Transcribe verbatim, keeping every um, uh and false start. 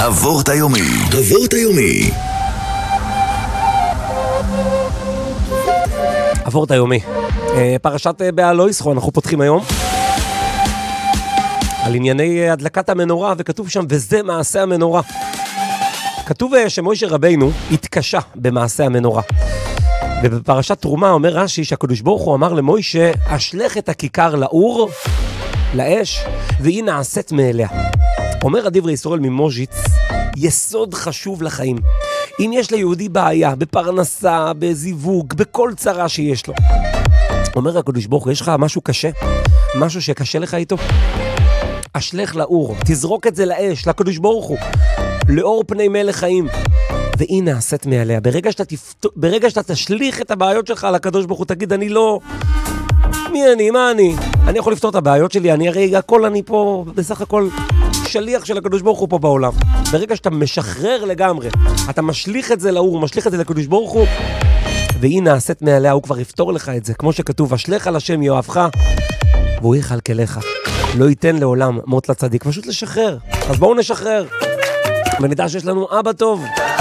הוורט היומי. הוורט היומי. הוורט היומי. פרשת בעלו ישחו, אנחנו פותחים היום על ענייני הדלקת המנורה, וכתוב שם, וזה מעשה המנורה. כתוב שמוישה רבינו התקשה במעשה המנורה. ובפרשת תרומה אומר רש"י שהקדוש ברוך הוא אמר למוישה, אשלך את הכיכר לאור, לאש, והיא נעשית מאליה. אומר הדברי ישראל ממוז'יץ, יסוד חשוב לחיים. אם יש ליהודי בעיה, בפרנסה, בזיווג, בכל צרה שיש לו. אומר הקדוש ברוך הוא, יש לך משהו קשה? משהו שקשה לך איתו? אשלך לאור, תזרוק את זה לאש, לקדוש ברוך הוא, לאור פני מלך חיים. והיא נעשית מעליה. ברגע שאתה, תפת... ברגע שאתה תשליך את הבעיות שלך על הקדוש ברוך הוא, תגיד, אני לא... מי אני? מה אני? אני יכול לפתור את הבעיות שלי, אני הרי הכל אני פה, בסך הכל שליח של הקדוש ברוך הוא פה בעולם. ברגע שאתה משחרר לגמרי, אתה משליך את זה לאור, משליך את זה לקדוש ברוך הוא, והיא נעשית מעליה, הוא כבר יפתור לך את זה. כמו שכתוב, אשלך על השם יואבך, והוא יכלכלך. לא ייתן לעולם מות לצדיק, פשוט לשחרר. אז בואו נשחרר. ונדע שיש לנו אבא טוב.